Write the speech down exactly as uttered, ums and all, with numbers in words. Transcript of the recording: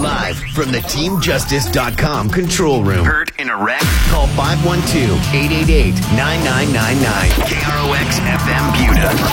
Live from the team justice dot com control room. Hurt in a wreck? Call five one two, eight eight eight, nine nine nine nine. K R O X F M Buda.